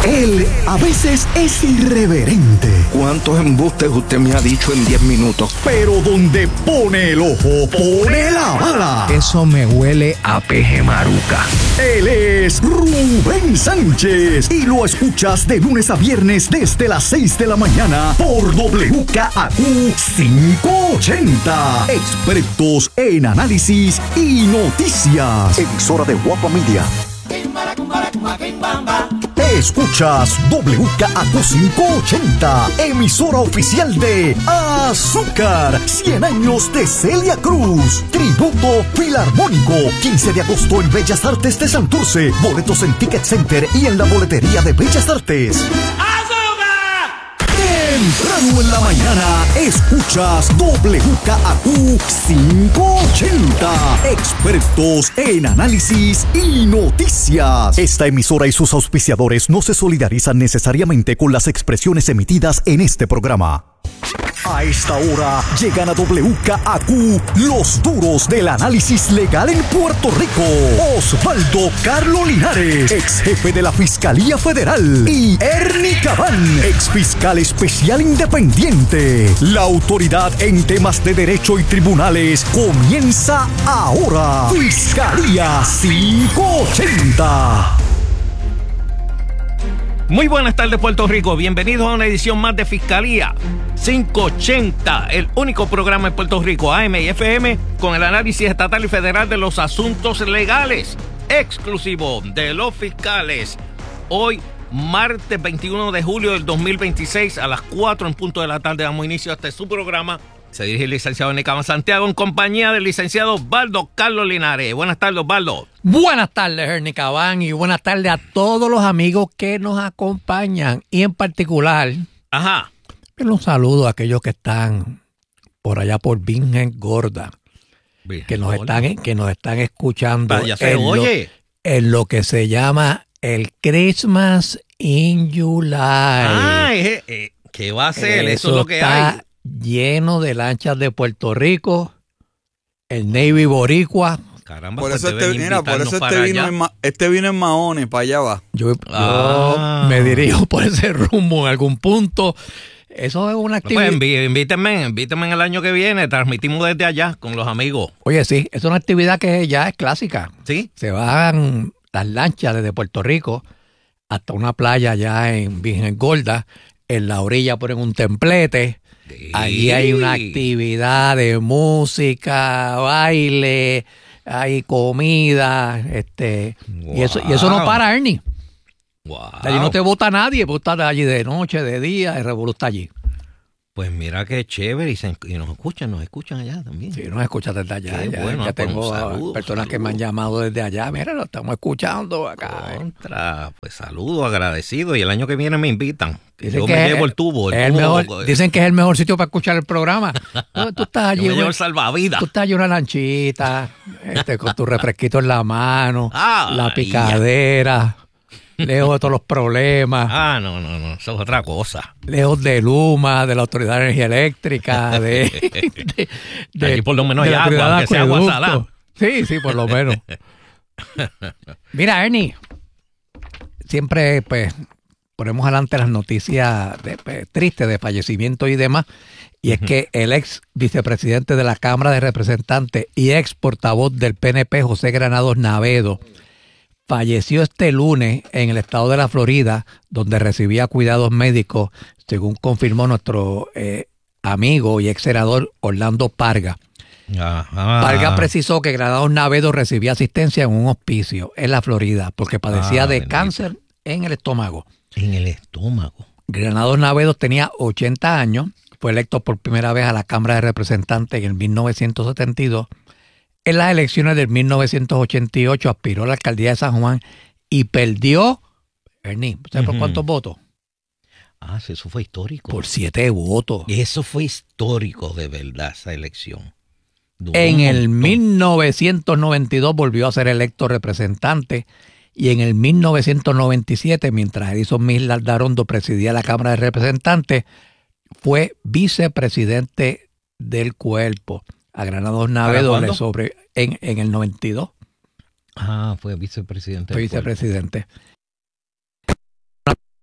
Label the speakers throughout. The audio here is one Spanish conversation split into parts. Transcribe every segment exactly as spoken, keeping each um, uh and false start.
Speaker 1: Él a veces es irreverente.
Speaker 2: ¿Cuántos embustes usted me ha dicho en diez minutos?
Speaker 1: Pero donde pone el ojo, pone la bala.
Speaker 2: Eso me huele a peje maruca.
Speaker 1: Él es Rubén Sánchez y lo escuchas de lunes a viernes desde las seis de la mañana por W K A Q quinientos ochenta. Expertos en análisis y noticias. Emisora de Guapa Media. Escuchas W K A Q quinientos ochenta, emisora oficial de Azúcar, cien años de Celia Cruz. Tributo Filarmónico, quince de agosto en Bellas Artes de Santurce. Boletos en Ticket Center y en la boletería de Bellas Artes. Temprano en la mañana, escuchas W K A Q quinientos ochenta. Expertos en análisis y noticias. Esta emisora y sus auspiciadores no se solidarizan necesariamente con las expresiones emitidas en este programa. A esta hora llegan a W K A Q los duros del análisis legal en Puerto Rico. Osvaldo Carlos Linares, ex jefe de la Fiscalía Federal, y Ernie Cabán, ex fiscal especial independiente. La autoridad en temas de derecho y tribunales comienza ahora. Fiscalía quinientos ochenta.
Speaker 3: Muy buenas tardes, Puerto Rico. Bienvenidos a una edición más de Fiscalía quinientos ochenta, el único programa en Puerto Rico, A M y F M, con el análisis estatal y federal de los asuntos legales, exclusivo de los fiscales. Hoy, martes veintiuno de julio del dos mil veintiséis, a las cuatro en punto de la tarde, damos inicio a este su programa. Se dirige el licenciado Nicabán Santiago en compañía del licenciado Osvaldo Carlos Linares. Buenas tardes, Osvaldo.
Speaker 4: Buenas tardes, Ernie Cabán, y buenas tardes a todos los amigos que nos acompañan. Y en particular,
Speaker 3: Ajá.
Speaker 4: un saludo a aquellos que están por allá por Virgen Gorda,
Speaker 3: Virgen
Speaker 4: que nos
Speaker 3: Gorda.
Speaker 4: están que nos están escuchando
Speaker 3: Vaya, se
Speaker 4: en, lo,
Speaker 3: oye.
Speaker 4: en lo que se llama el Christmas in July.
Speaker 3: Ah, eh, eh, ¿qué va a ser? Eso, es lo que
Speaker 4: está
Speaker 3: hay.
Speaker 4: lleno de lanchas de Puerto Rico, el Navy Boricua.
Speaker 3: Caramba,
Speaker 5: Por
Speaker 3: pues
Speaker 5: eso,
Speaker 3: deben
Speaker 5: este, mira, por
Speaker 3: invitarnos
Speaker 5: eso
Speaker 3: para
Speaker 5: este, vino
Speaker 3: allá.
Speaker 5: en, Ma- este vino en Mahones, para allá va.
Speaker 4: Yo,
Speaker 3: Ah.
Speaker 4: yo me dirijo por ese rumbo en algún punto. Eso es una
Speaker 3: Pues
Speaker 4: actividad.
Speaker 3: inví- invítenme, invítenme el año que viene. Transmitimos desde allá con los amigos.
Speaker 4: Oye, sí, es una actividad que ya es clásica.
Speaker 3: ¿Sí?
Speaker 4: Se van las lanchas desde Puerto Rico hasta una playa allá en Virgen Gorda. En la orilla ponen un templete.
Speaker 3: Sí.
Speaker 4: Allí hay una actividad de música, baile, hay comida, este, y eso, y eso no
Speaker 3: Wow.
Speaker 4: para, Ernie.
Speaker 3: Wow.
Speaker 4: Allí no te vota nadie, vos estás allí de noche, de día, el revolú está allí.
Speaker 3: Pues mira qué chévere. Y, se- y nos escuchan, nos escuchan allá también.
Speaker 4: Si nos escuchas desde allá,
Speaker 3: Qué
Speaker 4: ya,
Speaker 3: bueno,
Speaker 4: ya
Speaker 3: pues,
Speaker 4: tengo
Speaker 3: un saludo,
Speaker 4: personas que
Speaker 3: saludo.
Speaker 4: me han llamado desde allá. Mira, lo estamos escuchando acá.
Speaker 3: Contra, pues saludo, agradecido. Y el año que viene me invitan. Que
Speaker 4: Dicen
Speaker 3: yo
Speaker 4: que
Speaker 3: me
Speaker 4: es-
Speaker 3: llevo el tubo. El
Speaker 4: es el
Speaker 3: tubo
Speaker 4: mejor- dicen que es el mejor sitio para escuchar el programa. Tú, tú estás
Speaker 3: yo
Speaker 4: allí,
Speaker 3: me llevo
Speaker 4: güey,
Speaker 3: el salvavidas.
Speaker 4: tú estás allí en una lanchita, este, con tu refresquito en la mano,
Speaker 3: Ah,
Speaker 4: la
Speaker 3: ya.
Speaker 4: picadera, lejos de todos los problemas,
Speaker 3: Ah, no, no, no. Eso es otra cosa.
Speaker 4: lejos de Luma, de la Autoridad de Energía Eléctrica, de, de, de-
Speaker 3: Allí por lo menos
Speaker 4: de
Speaker 3: hay
Speaker 4: la
Speaker 3: agua,
Speaker 4: Autoridad de
Speaker 3: aunque sea agua
Speaker 4: Acueducto.
Speaker 3: salada.
Speaker 4: Sí, sí, por lo menos. Mira, Ernie, siempre pues ponemos adelante las noticias de, pues, tristes de fallecimiento y demás, y es que el ex vicepresidente de la Cámara de Representantes y ex portavoz del P N P, José Granados Navedo, falleció este lunes en el estado de la Florida, donde recibía cuidados médicos, según confirmó nuestro eh, amigo y ex senador Orlando Parga.
Speaker 3: Ajá.
Speaker 4: Parga precisó que Granados Navedo recibía asistencia en un hospicio en la Florida porque padecía
Speaker 3: Ah,
Speaker 4: de
Speaker 3: bendito.
Speaker 4: cáncer en el estómago.
Speaker 3: En el estómago.
Speaker 4: Granados Navedo tenía ochenta años, fue electo por primera vez a la Cámara de Representantes en el mil novecientos setenta y dos. En las elecciones del mil novecientos ochenta y ocho aspiró a la alcaldía de San Juan y perdió, Ernie, ¿sabes por
Speaker 3: Ujú.
Speaker 4: cuántos votos?
Speaker 3: Ah, sí, eso fue histórico.
Speaker 4: Por siete votos.
Speaker 3: Eso fue histórico de verdad, esa elección. Duró
Speaker 4: En
Speaker 3: un
Speaker 4: el
Speaker 3: montón.
Speaker 4: mil novecientos noventa y dos volvió a ser electo representante y en el mil novecientos noventa y siete, mientras Edison Miller Darondo presidía la Cámara de Representantes, fue vicepresidente del cuerpo. A Granados Navedo le
Speaker 3: cuándo?
Speaker 4: sobre en, en el noventa y dos.
Speaker 3: Ah, fue vicepresidente.
Speaker 4: Fue
Speaker 3: del pueblo.
Speaker 4: vicepresidente.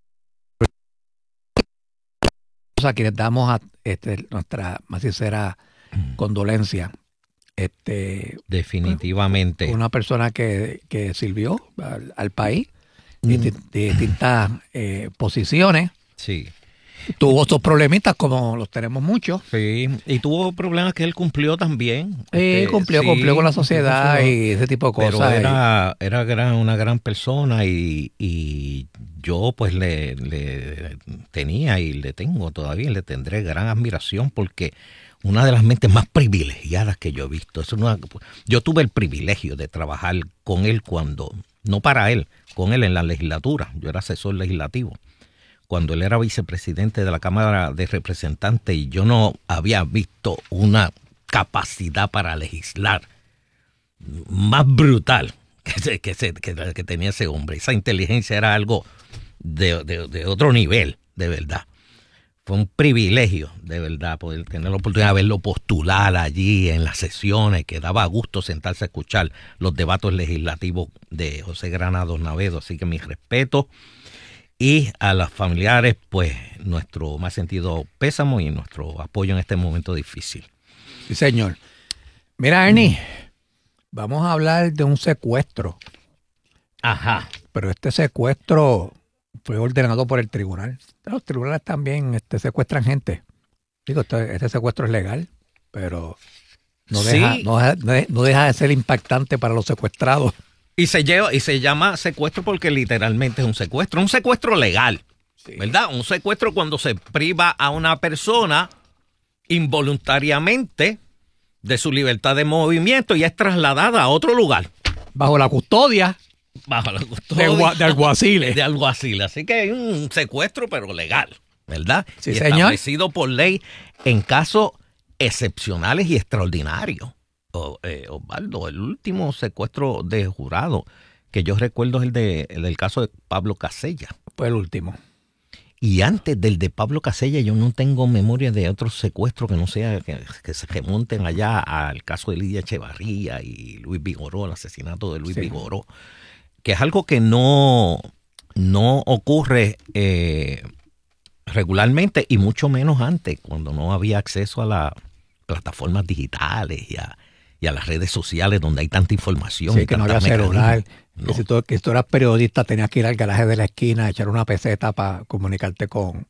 Speaker 4: a quienes damos a, este, nuestra más sincera condolencia. Este,
Speaker 3: Definitivamente.
Speaker 4: Una persona que, que sirvió al, al país de, de, de distintas eh, posiciones.
Speaker 3: Sí.
Speaker 4: Tuvo sus problemitas como los tenemos muchos.
Speaker 3: Sí, y tuvo problemas que él cumplió también.
Speaker 4: Sí,
Speaker 3: Este,
Speaker 4: cumplió,
Speaker 3: sí,
Speaker 4: cumplió con la sociedad
Speaker 3: cumplió,
Speaker 4: y ese tipo de cosas.
Speaker 3: Pero era, era gran, una gran persona y, y yo pues le, le tenía y le tengo todavía, le tendré gran admiración porque una de las mentes más privilegiadas que yo he visto. Es una, yo tuve el privilegio de trabajar con él cuando, no para él, con él en la legislatura. Yo era asesor legislativo. Cuando él era vicepresidente de la Cámara de Representantes y yo no había visto una capacidad para legislar más brutal que, que, que, que tenía ese hombre. Esa inteligencia era algo de, de, de otro nivel, de verdad. Fue un privilegio, de verdad, poder tener la oportunidad de verlo postular allí en las sesiones, que daba gusto sentarse a escuchar los debates legislativos de José Granados Navedo. Así que mi respeto. Y a los familiares, pues, nuestro más sentido pésamo y nuestro apoyo en este momento difícil.
Speaker 4: Sí, señor. Mira, Ernie, vamos a hablar de un secuestro.
Speaker 3: Ajá.
Speaker 4: Pero este secuestro fue ordenado por el tribunal. Los tribunales también este, secuestran gente. Digo, este, este secuestro es legal, pero no deja,
Speaker 3: Sí.
Speaker 4: no, deja, no deja de ser impactante para los secuestrados.
Speaker 3: Y se lleva y se llama secuestro porque literalmente es un secuestro, un secuestro legal, sí. ¿Verdad? Un secuestro cuando se priva a una persona involuntariamente de su libertad de movimiento y es trasladada a otro lugar.
Speaker 4: Bajo la custodia,
Speaker 3: Bajo la custodia
Speaker 4: de, gua, de alguaciles.
Speaker 3: De alguaciles. Así que hay un secuestro, pero legal, ¿verdad?
Speaker 4: Sí,
Speaker 3: y
Speaker 4: señor.
Speaker 3: Establecido por ley en casos excepcionales y extraordinarios. O, eh, Osvaldo, el último secuestro de jurado que yo recuerdo es el, de, el del caso de Pablo Casella.
Speaker 4: Fue el último.
Speaker 3: Y antes del de Pablo Casella yo no tengo memoria de otros secuestros que no sea que, que se remonten allá al caso de Lidia Echevarría y Luis Vigoró, el asesinato de Luis sí. Vigoró, que es algo que no, no ocurre eh, regularmente y mucho menos antes, cuando no había acceso a las plataformas digitales y a y a las redes sociales donde hay tanta información.
Speaker 4: Sí,
Speaker 3: y
Speaker 4: que no había celular. No. Que si tú, que si tú eras periodista tenías que ir al garaje de la esquina a echar una peseta para comunicarte con,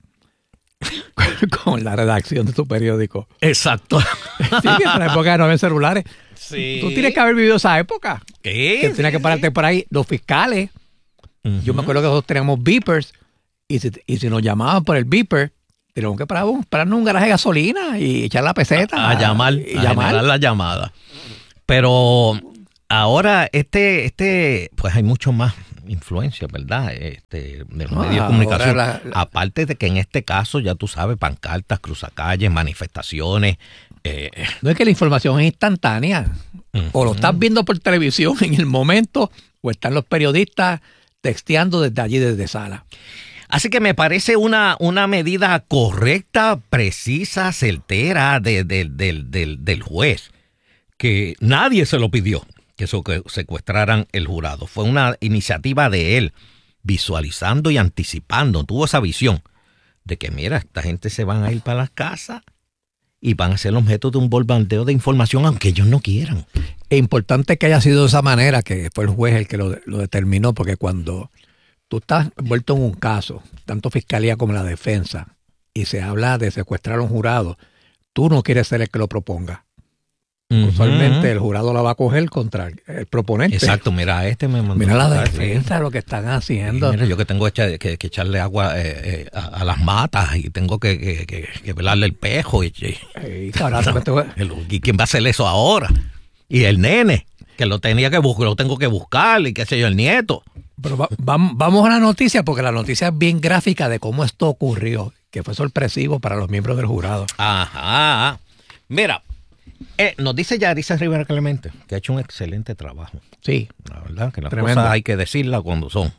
Speaker 4: con la redacción de tu periódico.
Speaker 3: Exacto.
Speaker 4: Sí, que en la época no había celulares.
Speaker 3: Sí.
Speaker 4: Tú tienes que haber vivido esa época.
Speaker 3: ¿Qué?
Speaker 4: Que tenías que pararte por ahí. Los fiscales, uh-huh. Yo me acuerdo que nosotros teníamos beepers y si, y si nos llamaban por el beeper, teníamos que parar, pararnos en un garaje de gasolina y echar la peseta.
Speaker 3: A, a llamar,
Speaker 4: y
Speaker 3: a
Speaker 4: llamar.
Speaker 3: generar la llamada. Pero ahora este, este, pues hay mucho más influencia, ¿verdad? Este, de los
Speaker 4: no,
Speaker 3: medios de comunicación.
Speaker 4: La, la...
Speaker 3: Aparte de que en este caso, ya tú sabes, pancartas, cruzacalles, manifestaciones. Eh,
Speaker 4: no es que la información es instantánea. Uh-huh. O lo estás viendo por televisión en el momento, o están los periodistas texteando desde allí, desde sala.
Speaker 3: Así que me parece una, una medida correcta, precisa, certera de, de, de, de, del juez, que nadie se lo pidió, que secuestraran el jurado. Fue una iniciativa de él, visualizando y anticipando. Tuvo esa visión de que, mira, esta gente se van a ir para las casas y van a ser objeto de un bombardeo de información, aunque ellos no quieran.
Speaker 4: Es importante que haya sido de esa manera, que fue el juez el que lo, lo determinó, porque cuando tú estás envuelto en un caso, tanto fiscalía como la defensa, y se habla de secuestrar a un jurado, tú no quieres ser el que lo proponga. Uh-huh. Usualmente el jurado la va a coger contra el, el proponente.
Speaker 3: Exacto, mira, este me mandó.
Speaker 4: Mira la defensa, sí. Lo que están haciendo.
Speaker 3: Sí, mira, yo que tengo que, que, que echarle agua eh, eh, a, a las matas y tengo que, que, que, que velarle el pejo. Y, y,
Speaker 4: sí, cabrón, no,
Speaker 3: el, ¿y quién va a hacer eso ahora? Y el nene, que lo tenía que buscar, lo tengo que buscar y qué sé yo, el nieto.
Speaker 4: Pero va, va, vamos a la noticia, porque la noticia es bien gráfica de cómo esto ocurrió, que fue sorpresivo para los miembros del jurado.
Speaker 3: Ajá. Mira, eh, nos dice Yarisa Rivera Clemente que ha hecho un excelente trabajo.
Speaker 4: Sí.
Speaker 3: La verdad que las
Speaker 4: tremendo.
Speaker 3: Cosas hay que decirlas cuando son.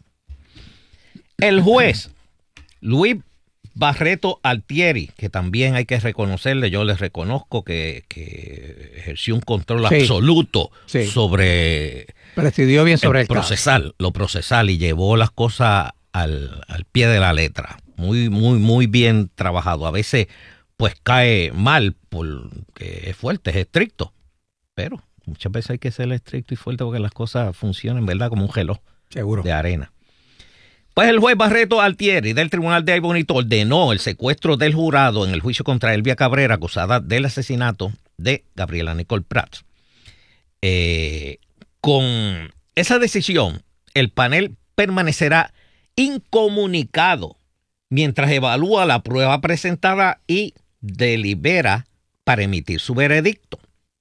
Speaker 3: El juez Luis Barreto Altieri, que también hay que reconocerle, yo les reconozco que, que ejerció un control sí. absoluto sí. sobre...
Speaker 4: Presidió bien sobre el, el
Speaker 3: procesal, caso. Lo procesal y llevó las cosas al, al pie de la letra. muy, muy, muy bien trabajado. A veces, pues, cae mal porque es fuerte, es estricto. Pero muchas veces hay que ser estricto y fuerte porque las cosas funcionan, ¿verdad? Como un reloj
Speaker 4: Seguro.
Speaker 3: de arena. Pues el juez Barreto Altieri del Tribunal de Ay Bonito ordenó el secuestro del jurado en el juicio contra Elvia Cabrera, acusada del asesinato de Gabriela Nicole Prats. Eh, con esa decisión, el panel permanecerá incomunicado mientras evalúa la prueba presentada y delibera para emitir su veredicto.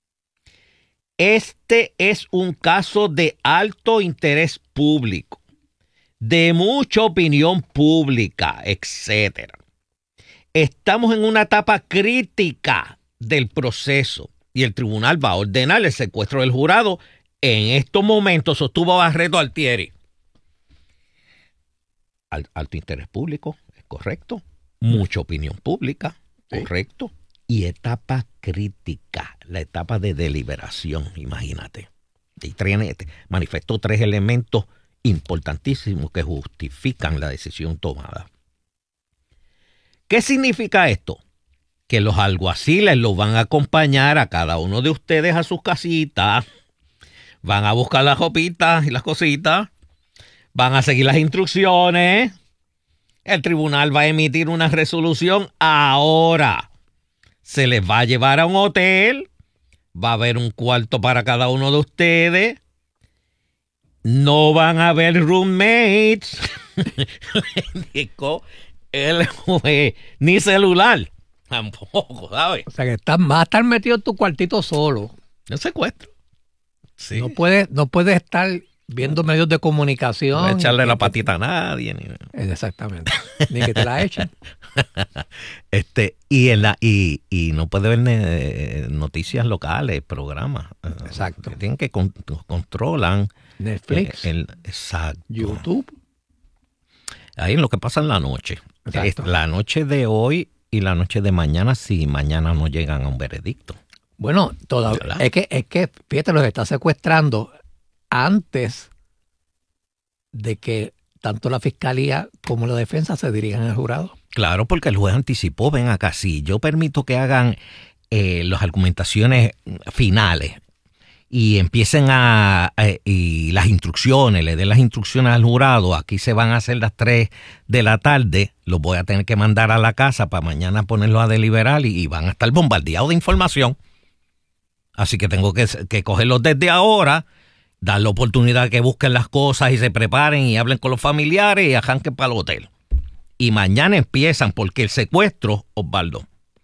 Speaker 3: Este es un caso de alto interés público, de mucha opinión pública, etcétera. Estamos en una etapa crítica del proceso y el tribunal va a ordenar el secuestro del jurado en estos momentos, sostuvo Barreto Altieri. Al, alto interés público, es correcto. Mucha opinión pública,
Speaker 4: sí.
Speaker 3: Correcto. Y etapa crítica, la etapa de deliberación, imagínate. Y tiene, manifestó tres elementos importantísimos que justifican la decisión tomada. ¿Qué significa esto? Que los alguaciles los van a acompañar a cada uno de ustedes a sus casitas, van a buscar las ropitas y las cositas, van a seguir las instrucciones, el tribunal va a emitir una resolución ahora, se les va a llevar a un hotel, va a haber un cuarto para cada uno de ustedes, no van a haber roommates, el juez, ni celular. Tampoco, ¿sabes?
Speaker 4: O sea que estás, vas a estar metido en tu cuartito solo.
Speaker 3: El secuestro. Sí.
Speaker 4: No puedes, no puedes estar viendo medios de comunicación.
Speaker 3: No echarle la
Speaker 4: que,
Speaker 3: patita a nadie. Ni...
Speaker 4: Exactamente. Ni que te la echen.
Speaker 3: este, y, en la, y, y no puede ver eh, noticias locales, programas.
Speaker 4: Exacto.
Speaker 3: Eh, tienen que con, controlan.
Speaker 4: Netflix.
Speaker 3: Eh, el, exacto.
Speaker 4: YouTube.
Speaker 3: Ahí en lo que pasa en la noche.
Speaker 4: Exacto.
Speaker 3: La noche de hoy y la noche de mañana, si mañana no llegan a un veredicto.
Speaker 4: Bueno, todavía es que, es que, fíjate, los está secuestrando antes de que tanto la fiscalía como la defensa se dirijan al jurado.
Speaker 3: Claro, porque el juez anticipó, ven acá, si yo permito que hagan eh, las argumentaciones finales y empiecen a, a y las instrucciones, le den las instrucciones al jurado, aquí se van a hacer las tres de la tarde, los voy a tener que mandar a la casa para mañana ponerlos a deliberar y, y van a estar bombardeados de información. Así que tengo que, que cogerlos desde ahora, dar la oportunidad que busquen las cosas y se preparen y hablen con los familiares y arranquen para el hotel. Y mañana empiezan, porque el secuestro, Osvaldo,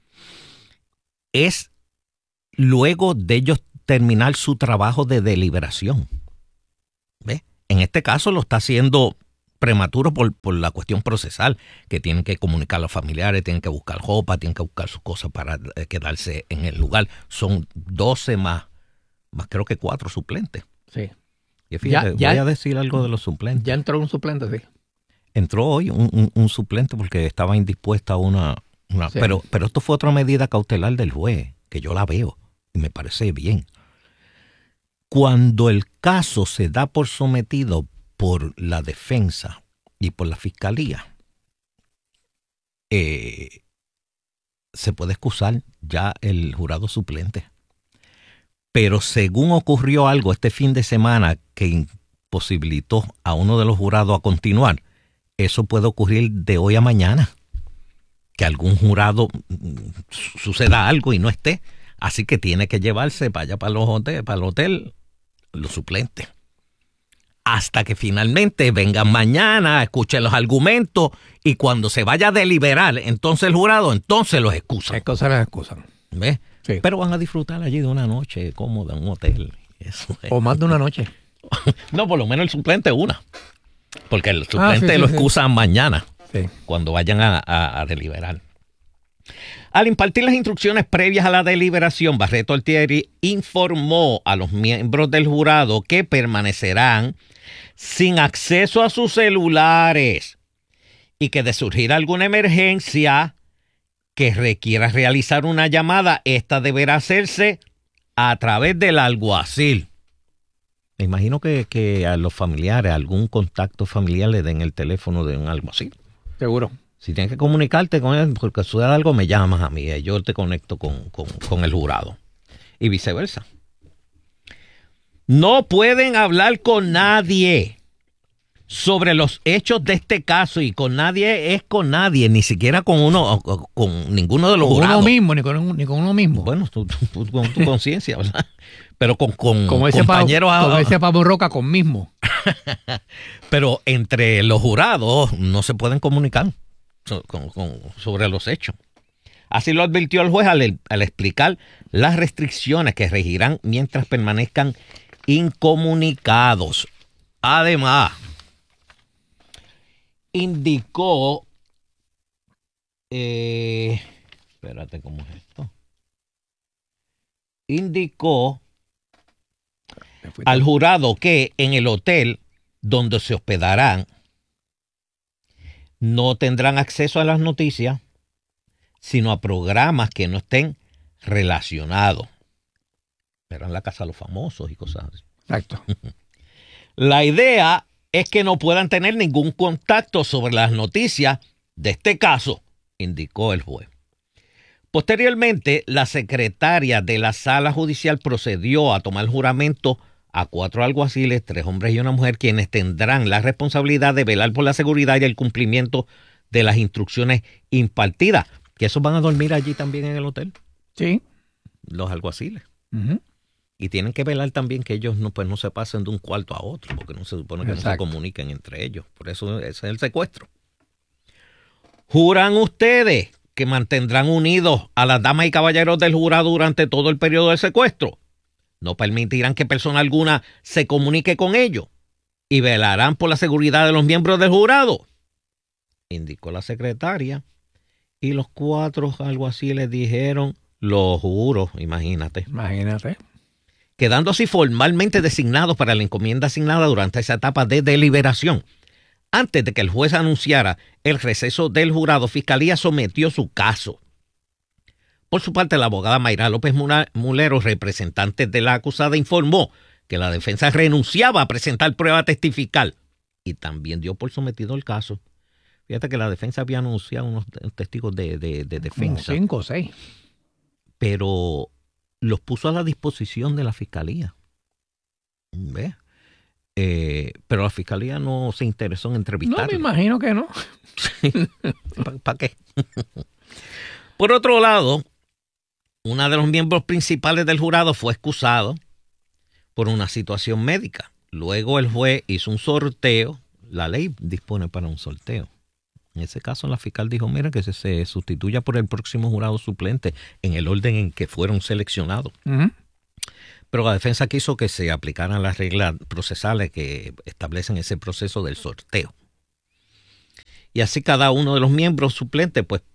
Speaker 3: es luego de ellos terminar su trabajo de deliberación. ¿Ves? En este caso lo está haciendo prematuro por, por la cuestión procesal, que tienen que comunicar a los familiares, tienen que buscar ropa, tienen que buscar sus cosas para eh, quedarse en el lugar. Son doce más, más creo que cuatro suplentes.
Speaker 4: Sí.
Speaker 3: Y fíjate,
Speaker 4: ya, ya,
Speaker 3: voy a decir algo de los suplentes.
Speaker 4: Ya entró un suplente, sí.
Speaker 3: Entró hoy un, un, un suplente porque estaba indispuesta a una... una
Speaker 4: sí.
Speaker 3: pero, pero esto fue otra medida cautelar del juez, que yo la veo y me parece bien. Cuando el caso se da por sometido por la defensa y por la fiscalía, eh, se puede excusar ya el jurado suplente. Pero según ocurrió algo este fin de semana que imposibilitó a uno de los jurados a continuar, eso puede ocurrir de hoy a mañana. Que algún jurado suceda algo y no esté. Así que tiene que llevarse para allá, para, los hotel, para el hotel, los suplentes. Hasta que finalmente vengan mañana, escuchen los argumentos y cuando se vaya a deliberar, entonces el jurado, entonces los excusan.
Speaker 4: ¿Qué cosas les excusan?
Speaker 3: ¿Ves?
Speaker 4: Sí.
Speaker 3: Pero van a disfrutar allí de una noche cómoda, en un hotel. Eso es.
Speaker 4: O más de una noche.
Speaker 3: No, por lo menos el suplente una. Porque el suplente
Speaker 4: ah, sí, sí,
Speaker 3: lo
Speaker 4: sí.
Speaker 3: excusan mañana,
Speaker 4: sí.
Speaker 3: cuando vayan a, a, a deliberar. Al impartir las instrucciones previas a la deliberación, Barreto Altieri informó a los miembros del jurado que permanecerán sin acceso a sus celulares y que de surgir alguna emergencia que requiera realizar una llamada, esta deberá hacerse a través del alguacil. Me imagino que, que a los familiares, algún contacto familiar le den el teléfono de un alguacil.
Speaker 4: Seguro.
Speaker 3: Si tienes que comunicarte con él porque sucede algo, me llamas a mí y yo te conecto con, con, con el jurado. Y viceversa. No pueden hablar con nadie sobre los hechos de este caso, y con nadie es con nadie, ni siquiera con uno, con ninguno de los
Speaker 4: con
Speaker 3: jurados.
Speaker 4: uno mismo, ni con, ni con uno mismo.
Speaker 3: Bueno, tú, tú, tú, con tu conciencia, ¿verdad? Pero con, con
Speaker 4: como ese
Speaker 3: compañeros...
Speaker 4: Pablo, como ese Pablo Roca con mismo.
Speaker 3: Pero entre los jurados no se pueden comunicar so, con, con, sobre los hechos. Así lo advirtió el juez al, al explicar las restricciones que regirán mientras permanezcan incomunicados. Además, indicó... Eh, espérate, ¿cómo es esto? Indicó al jurado que en el hotel donde se hospedarán no tendrán acceso a las noticias, sino a programas que no estén relacionados. Serán la casa de los famosos y cosas así.
Speaker 4: Exacto.
Speaker 3: La idea es que no puedan tener ningún contacto sobre las noticias de este caso, indicó el juez. Posteriormente, la secretaria de la sala judicial procedió a tomar juramento a cuatro alguaciles, tres hombres y una mujer, quienes tendrán la responsabilidad de velar por la seguridad y el cumplimiento de las instrucciones impartidas. Que esos van a dormir allí también en el hotel.
Speaker 4: Sí.
Speaker 3: Los alguaciles.
Speaker 4: Uh-huh.
Speaker 3: Y tienen que velar también que ellos no, pues, no se pasen de un cuarto a otro, porque no se supone que Exacto. no se comuniquen entre ellos. Por eso ese es el secuestro. ¿Juran ustedes que mantendrán unidos a las damas y caballeros del jurado durante todo el periodo del secuestro? ¿No permitirán que persona alguna se comunique con ellos? ¿Y velarán por la seguridad de los miembros del jurado?, indicó la secretaria. Y los cuatro alguaciles dijeron, lo juro, imagínate.
Speaker 4: Imagínate.
Speaker 3: Quedando así formalmente designados para la encomienda asignada durante esa etapa de deliberación. Antes de que el juez anunciara el receso del jurado, Fiscalía sometió su caso. Por su parte, la abogada Mayra López Mulero, representante de la acusada, informó que la defensa renunciaba a presentar prueba testifical y también dio por sometido el caso. Fíjate que la defensa había anunciado unos testigos de, de, de defensa.
Speaker 4: Como cinco o seis.
Speaker 3: Pero los puso a la disposición de la Fiscalía. ¿Ves? Eh, pero la Fiscalía no se interesó en entrevistarlo.
Speaker 4: No, me imagino que no.
Speaker 3: ¿Para pa qué? Por otro lado, uno de los miembros principales del jurado fue excusado por una situación médica. Luego el juez hizo un sorteo. La ley dispone para un sorteo. En ese caso, la fiscal dijo, mira, que se, se sustituya por el próximo jurado suplente en el orden en que fueron seleccionados. Uh-huh. Pero la defensa quiso que se aplicaran las reglas procesales que establecen ese proceso del sorteo. Y así cada uno de los miembros suplentes pues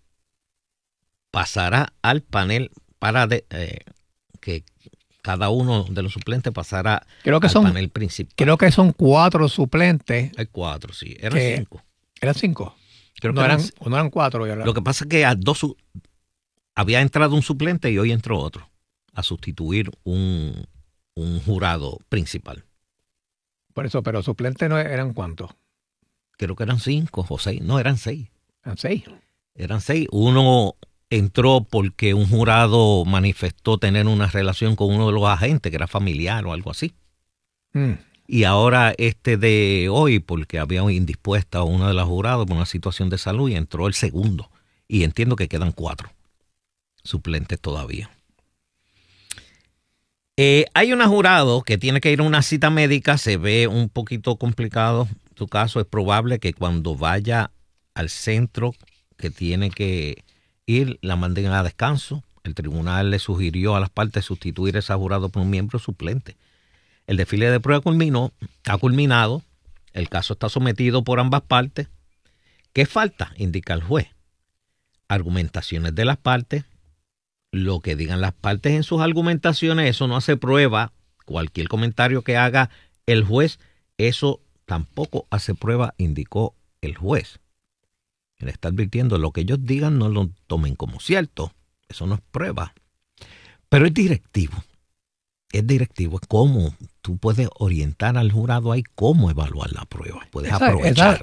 Speaker 3: pasará al panel para de, eh, que cada uno de los suplentes pasará
Speaker 4: creo que
Speaker 3: al
Speaker 4: son,
Speaker 3: panel principal.
Speaker 4: Creo que son cuatro suplentes.
Speaker 3: Hay cuatro, sí. Eran
Speaker 4: que,
Speaker 3: cinco.
Speaker 4: ¿Eran cinco?
Speaker 3: Creo
Speaker 4: no,
Speaker 3: que
Speaker 4: eran,
Speaker 3: eran,
Speaker 4: no eran cuatro. Ya
Speaker 3: lo que pasa es que a dos había entrado un suplente y hoy entró otro a sustituir un, un jurado principal.
Speaker 4: Por eso, pero suplentes no eran cuántos.
Speaker 3: Creo que eran cinco o seis. No, eran seis.
Speaker 4: ¿Eran seis?
Speaker 3: Eran seis. Uno entró porque un jurado manifestó tener una relación con uno de los agentes, que era familiar o algo así. Mm. Y ahora este de hoy, porque había indispuesta a uno de los jurados por una situación de salud, y entró el segundo. Y entiendo que quedan cuatro suplentes todavía. Eh, hay un jurado que tiene que ir a una cita médica, se ve un poquito complicado su caso. Es probable que cuando vaya al centro que tiene que ir, la manden a descanso. El tribunal le sugirió a las partes sustituir a ese jurado por un miembro suplente. El desfile de prueba culminó, ha culminado. El caso está sometido por ambas partes. ¿Qué falta?, indica el juez. Argumentaciones de las partes. Lo que digan las partes en sus argumentaciones, eso no hace prueba. Cualquier comentario que haga el juez, eso tampoco hace prueba, indicó el juez. Él está advirtiendo, lo que ellos digan no lo tomen como cierto. Eso no es prueba. Pero es directivo. Es directivo. Es cómo tú puedes orientar al jurado ahí cómo evaluar la prueba. Puedes
Speaker 4: esa,
Speaker 3: aprovecharla.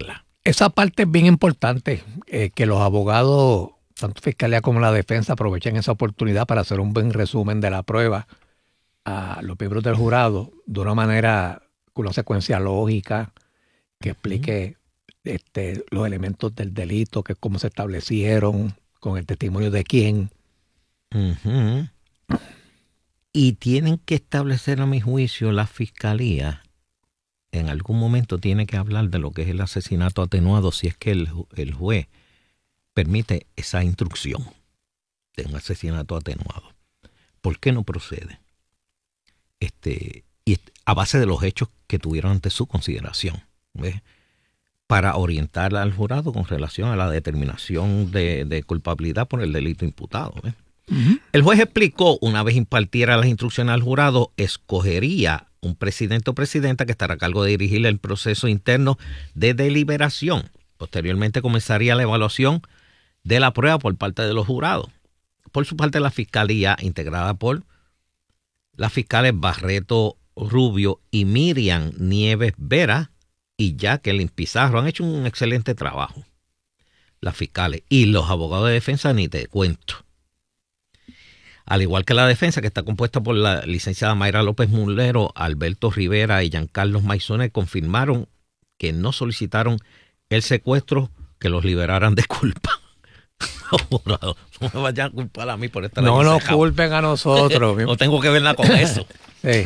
Speaker 4: esa parte es bien importante, eh, que los abogados, tanto Fiscalía como la defensa, aprovechen esa oportunidad para hacer un buen resumen de la prueba a los miembros del jurado de una manera, con una secuencia lógica, que explique este, los elementos del delito, que cómo se establecieron, con el testimonio de quién.
Speaker 3: Uh-huh. Y tienen que establecer, a mi juicio, la Fiscalía en algún momento tiene que hablar de lo que es el asesinato atenuado, si es que el, el juez permite esa instrucción de un asesinato atenuado. ¿Por qué no procede? Este, y a base de los hechos que tuvieron ante su consideración, ¿ves? Para orientar al jurado con relación a la determinación de, de culpabilidad por el delito imputado, ¿ves? Uh-huh. El juez explicó, una vez impartiera las instrucciones al jurado, escogería un presidente o presidenta que estará a cargo de dirigir el proceso interno de deliberación. Posteriormente comenzaría la evaluación de la prueba por parte de los jurados. Por su parte, la Fiscalía, integrada por las fiscales Barreto Rubio y Miriam Nieves Vera y Jacqueline Pizarro, han hecho un excelente trabajo. Las fiscales y los abogados de defensa, ni te cuento. Al igual que la defensa, que está compuesta por la licenciada Mayra López Mulero, Alberto Rivera y Giancarlos Maisonet, confirmaron que no solicitaron el secuestro, que los liberaran de culpa. No me vayan a culpar a mí por estar
Speaker 4: No nos culpen a nosotros.
Speaker 3: No tengo que ver nada con eso.
Speaker 4: Sí.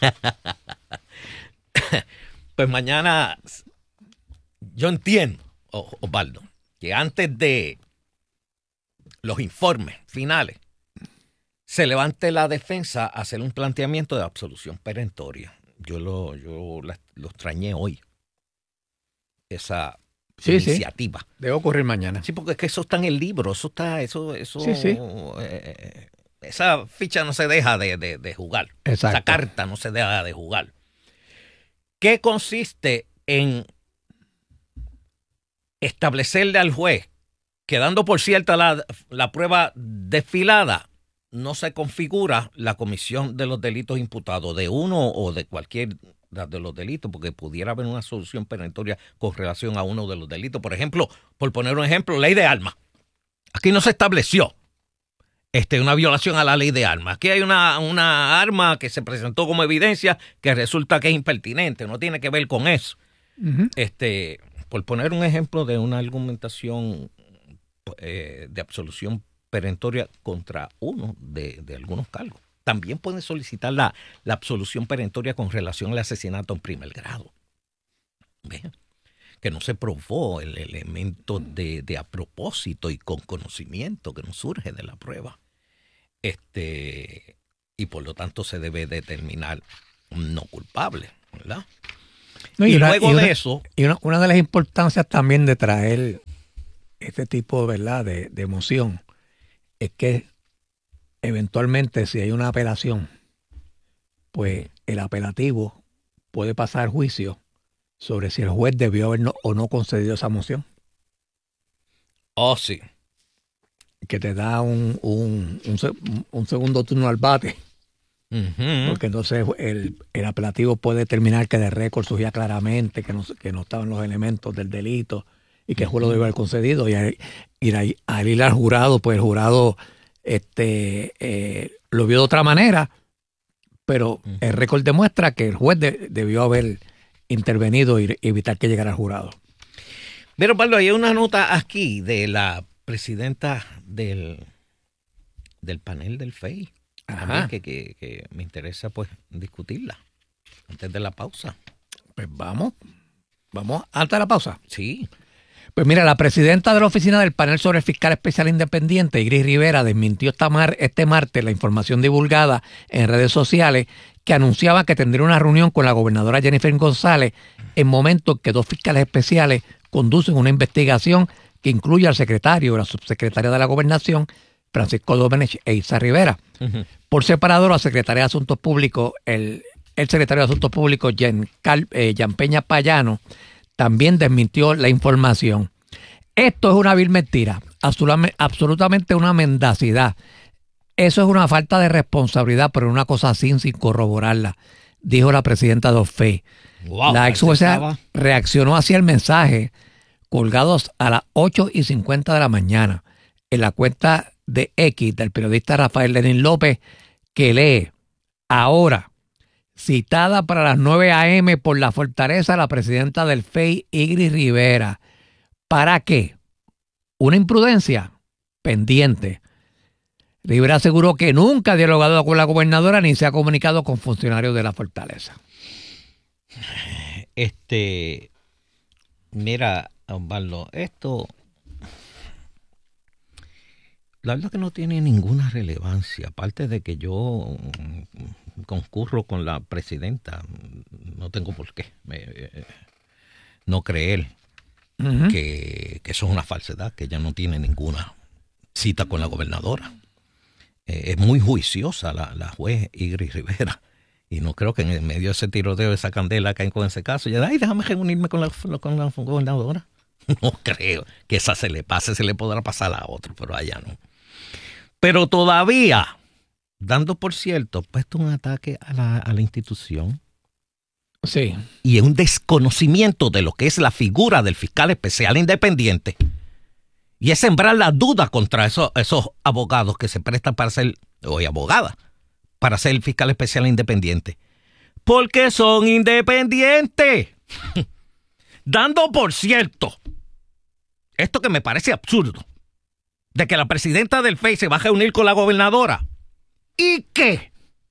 Speaker 3: Pues mañana, yo entiendo, Osvaldo, que antes de los informes finales, se levante la defensa a hacer un planteamiento de absolución perentoria. Yo lo, yo la, lo extrañé hoy, esa sí, iniciativa.
Speaker 4: Sí. Debe ocurrir mañana.
Speaker 3: Sí, porque es que eso está en el libro, eso está, eso, eso,
Speaker 4: sí, sí.
Speaker 3: Eh, esa ficha no se deja de, de, de jugar.
Speaker 4: Exacto.
Speaker 3: Esa carta no se deja de jugar. ¿Qué consiste en establecerle al juez que, dando por cierta la, la prueba desfilada, no se configura la comisión de los delitos imputados de uno o de cualquier de los delitos, porque pudiera haber una solución perentoria con relación a uno de los delitos? Por ejemplo, por poner un ejemplo, ley de armas. Aquí no se estableció este, una violación a la ley de armas. Aquí hay una, una arma que se presentó como evidencia que resulta que es impertinente, no tiene que ver con eso. Uh-huh. Este, por poner un ejemplo de una argumentación eh, de absolución perentoria contra uno de, de algunos cargos. También pueden solicitar la, la absolución perentoria con relación al asesinato en primer grado. ¿Ve? Que no se probó el elemento de, de a propósito y con conocimiento que no surge de la prueba. Este, y por lo tanto se debe determinar no culpable, ¿verdad?
Speaker 4: No,
Speaker 3: y,
Speaker 4: y una,
Speaker 3: luego
Speaker 4: y una,
Speaker 3: de eso...
Speaker 4: Y una, una de las importancias también de traer este tipo, ¿verdad?, de, de moción es que eventualmente, si hay una apelación, pues el apelativo puede pasar juicio sobre si el juez debió haber no, o no concedido esa moción.
Speaker 3: Oh, sí.
Speaker 4: Que te da un, un, un, un segundo turno al bate. Uh-huh. Porque entonces el, el apelativo puede determinar que de récord surgía claramente que no, que no estaban los elementos del delito y que el juez lo debió haber concedido. Y al ir, al ir al jurado, pues el jurado este, eh, lo vio de otra manera, pero uh-huh. el récord demuestra que el juez de, debió haber intervenido y evitar que llegara al jurado.
Speaker 3: Pero, Pablo, hay una nota aquí de la presidenta del, del panel del F E I. Ajá. Que, que, que me interesa pues discutirla antes de la pausa.
Speaker 4: Pues vamos, vamos antes de la pausa.
Speaker 3: Sí.
Speaker 4: Pues mira, la presidenta de la oficina del panel sobre el fiscal especial independiente, Iris Rivera, desmintió esta mar, este martes la información divulgada en redes sociales que anunciaba que tendría una reunión con la gobernadora Jennifer González en momentos que dos fiscales especiales conducen una investigación que incluye al secretario o la subsecretaria de la Gobernación, Francisco Domenech e Isa Rivera. Uh-huh. Por separado, la secretaria de Asuntos Públicos, el, el secretario de Asuntos Públicos, Jean, Cal, eh, Jean Peña Payano, también desmintió la información. Esto es una vil mentira, absolutamente una mendacidad. Eso es una falta de responsabilidad, pero una cosa así sin corroborarla, dijo la presidenta de O F E I. Wow, la ex jueza reaccionó hacia el mensaje colgados a las ocho y cincuenta de la mañana en la cuenta de X del periodista Rafael Lenín López, que lee: ahora, citada para las nueve a eme por la Fortaleza, la presidenta del F E I, Igris Rivera. ¿Para qué? Una imprudencia pendiente. Rivera aseguró que nunca ha dialogado con la gobernadora ni se ha comunicado con funcionarios de la Fortaleza.
Speaker 3: Este, mira, Osvaldo, esto, la verdad que no tiene ninguna relevancia, aparte de que yo concurro con la presidenta, no tengo por qué me, eh, no creer uh-huh. que, que eso es una falsedad, que ella no tiene ninguna cita con la gobernadora. Eh, es muy juiciosa la, la juez Igris Rivera. Y no creo que en medio de ese tiroteo, de esa candela que hay con ese caso, ya, ay, déjame reunirme con la, con la gobernadora. No creo que esa se le pase, se le podrá pasar a otro, pero allá no. Pero todavía, dando por cierto, puesto un ataque a la, a la institución.
Speaker 4: Sí.
Speaker 3: Y un desconocimiento de lo que es la figura del fiscal especial independiente. Y es sembrar la duda contra esos, esos abogados que se prestan para ser, o abogadas, para ser el fiscal especial independiente. Porque son independientes. Dando por cierto, esto que me parece absurdo, de que la presidenta del F E I se va a reunir con la gobernadora. ¿Y qué?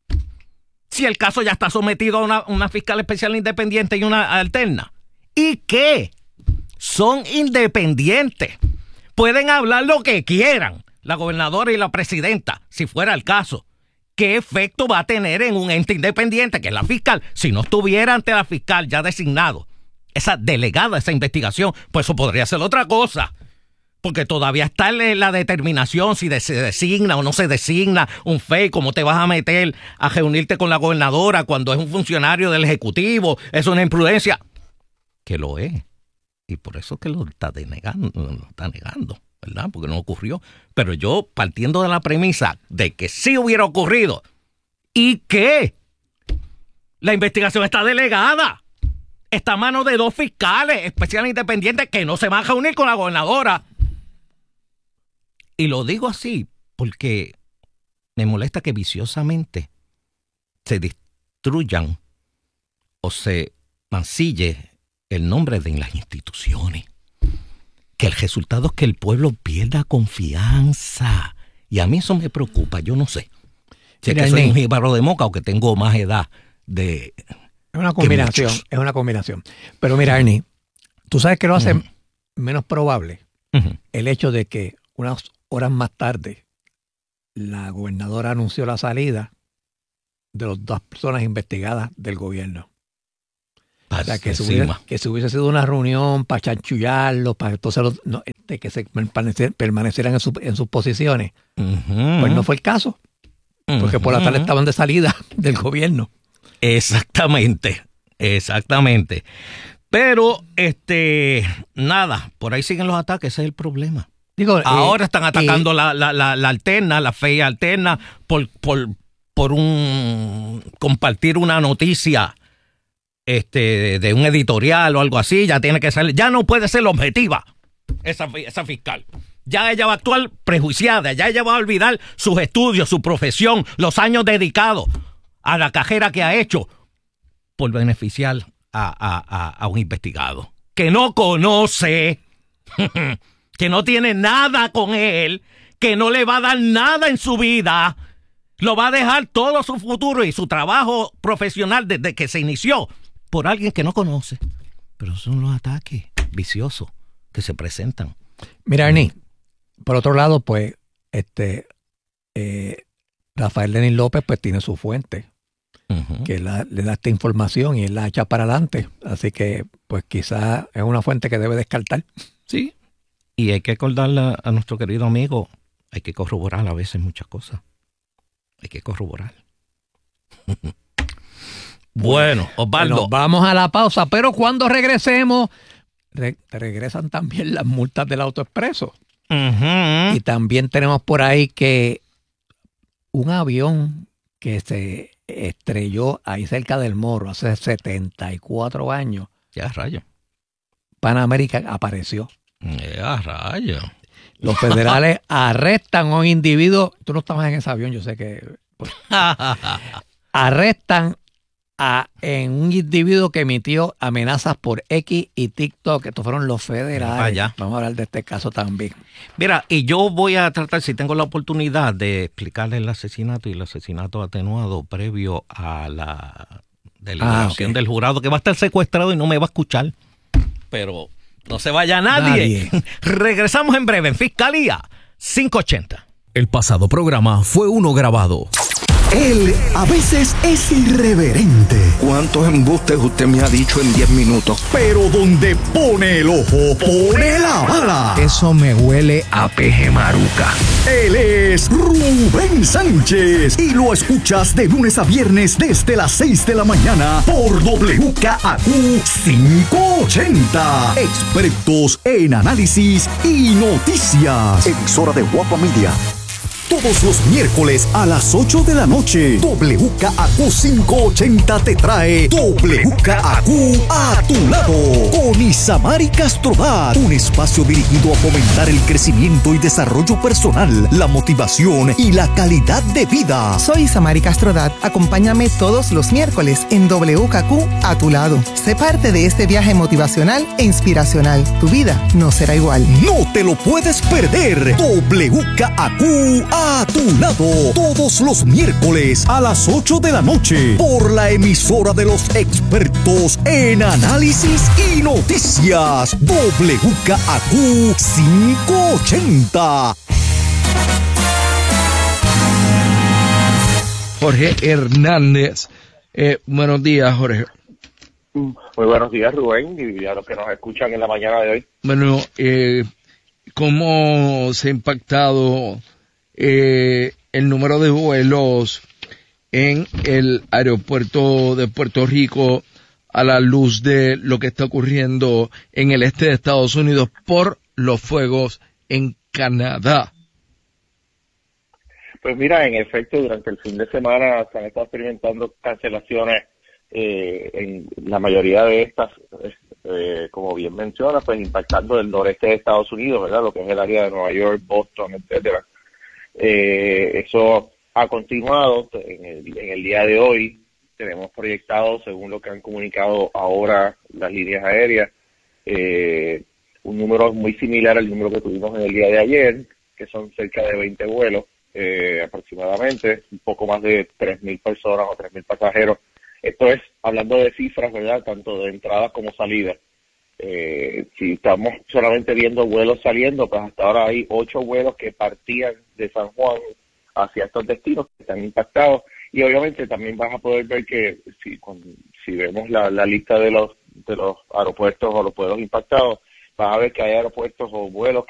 Speaker 3: Si el caso ya está sometido a una, una fiscal especial independiente y una alterna. ¿Y qué? Son independientes. Pueden hablar lo que quieran, la gobernadora y la presidenta, si fuera el caso. ¿Qué efecto va a tener en un ente independiente, que es la fiscal? Si no estuviera ante la fiscal ya designado, esa delegada, esa investigación, pues eso podría ser otra cosa. Porque todavía está en la determinación si se designa o no se designa un F E I, cómo te vas a meter a reunirte con la gobernadora cuando es un funcionario del Ejecutivo. Es una imprudencia. Que lo es. Y por eso que lo está denegando, lo está negando, ¿verdad? Porque no ocurrió. Pero yo, partiendo de la premisa de que sí hubiera ocurrido, ¿y qué? La investigación está delegada. Está a mano de dos fiscales especiales independientes que no se van a reunir con la gobernadora. Y lo digo así porque me molesta que viciosamente se destruyan o se mancille el nombre de las instituciones. Que el resultado es que el pueblo pierda confianza. Y a mí eso me preocupa, yo no sé. Si es que soy un jíbaro de moca o que tengo más edad de...
Speaker 4: Es una combinación, es una combinación. Pero mira, Ernie, tú sabes que lo hace uh-huh. menos probable uh-huh. el hecho de que unas horas más tarde la gobernadora anunció la salida de las dos personas investigadas del gobierno. O sea, que, se hubiera, que se hubiese sido una reunión para chanchullarlos, para entonces los, no, este, que se permanecer, permanecieran en, su, en sus posiciones. Uh-huh. Pues no fue el caso, porque uh-huh. por la tarde estaban de salida del gobierno.
Speaker 3: Exactamente, exactamente. Pero, este, nada, por ahí siguen los ataques, ese es el problema. Digo, ahora eh, están atacando eh, la, la, la, la alterna, la F E I alterna, por, por, por un compartir una noticia este, de un editorial o algo así. Ya tiene que ser, ya no puede ser objetiva esa, esa fiscal. Ya ella va a actuar prejuiciada, ya ella va a olvidar sus estudios, su profesión, los años dedicados a la carrera que ha hecho por beneficiar a, a, a, a un investigado que no conoce, que no tiene nada con él, que no le va a dar nada en su vida, lo va a dejar todo su futuro y su trabajo profesional desde que se inició por alguien que no conoce. Pero son los ataques viciosos que se presentan.
Speaker 4: Mira, Ernie, por otro lado, pues, este eh, Rafael Lenín López pues tiene su fuente. Uh-huh. Que la, le da esta información y él la echa para adelante. Así que, pues quizás es una fuente que debe descartar.
Speaker 3: Sí. Y hay que acordarle a, a nuestro querido amigo, hay que corroborar a veces muchas cosas. Hay que corroborar. Bueno, Osvaldo.
Speaker 4: Bueno, vamos a la pausa, pero cuando regresemos, re- regresan también las multas del AutoExpreso. Uh-huh. Y también tenemos por ahí que un avión que se estrelló ahí cerca del Morro hace setenta y cuatro años.
Speaker 3: Ya, rayo.
Speaker 4: Pan American apareció.
Speaker 3: Eh, a rayo.
Speaker 4: Los federales arrestan a un individuo. Tú no estabas en ese avión, yo sé que. Pues, arrestan a en un individuo que emitió amenazas por X y TikTok. Estos fueron los federales.
Speaker 3: Vaya.
Speaker 4: Vamos a hablar de este caso también.
Speaker 3: Mira, y yo voy a tratar, si tengo la oportunidad, de explicarle el asesinato y el asesinato atenuado previo a la deliberación
Speaker 4: Ah, okay.
Speaker 3: del jurado, que va a estar secuestrado y no me va a escuchar. Pero no se vaya nadie.
Speaker 4: Nadie.
Speaker 3: Regresamos en breve en Fiscalía cinco ochenta.
Speaker 1: El pasado programa fue uno grabado. Él a veces es irreverente,
Speaker 2: ¿Cuántos embustes usted me ha dicho en diez minutos?
Speaker 1: pero donde pone el ojo, pone la bala.
Speaker 2: Eso me huele a peje maruca.
Speaker 1: Él es Rubén Sánchez y lo escuchas de lunes a viernes desde las seis de la mañana por W K A Q quinientos ochenta. Expertos en análisis y noticias. Emisora de Guapa Media. Todos los miércoles a las ocho de la noche, W K A Q quinientos ochenta te trae W K A Q a tu lado con Isamari Castrodat, un espacio dirigido a fomentar el crecimiento y desarrollo personal, la motivación y la calidad de vida.
Speaker 6: Soy Samari Castrodat. Acompáñame todos los miércoles en W K Q a tu lado. Sé parte de este viaje motivacional e inspiracional. Tu vida no será igual.
Speaker 1: No te lo puedes perder. W K A Q a tu lado todos los miércoles a las ocho de la noche por la emisora de los expertos en análisis y noticias. W K A Q quinientos ochenta.
Speaker 2: Jorge Hernández. Eh, buenos días, Jorge.
Speaker 7: Muy buenos días, Rubén, y a los que nos escuchan en la mañana de hoy.
Speaker 2: Bueno, eh, ¿cómo se ha impactado eh, el número de vuelos en el aeropuerto de Puerto Rico a la luz de lo que está ocurriendo en el este de Estados Unidos por los fuegos en Canadá?
Speaker 7: Pues mira, en efecto, durante el fin de semana se han estado experimentando cancelaciones eh, en la mayoría de estas, eh, como bien menciona, pues impactando el noreste de Estados Unidos, ¿verdad? Lo que es el área de Nueva York, Boston, etcétera. Eh, eso ha continuado en el, en el día de hoy. Tenemos proyectado, según lo que han comunicado ahora las líneas aéreas, eh, un número muy similar al número que tuvimos en el día de ayer, que son cerca de veinte vuelos, eh, aproximadamente, un poco más de tres mil personas o tres mil pasajeros. Esto es hablando de cifras, ¿verdad? Tanto de entradas como salidas. Eh, si estamos solamente viendo vuelos saliendo, pues hasta ahora hay ocho vuelos que partían de San Juan hacia estos destinos que están impactados, y obviamente también vas a poder ver que si, con, si vemos la, la lista de los de los aeropuertos o los vuelos impactados, vas a ver que hay aeropuertos o vuelos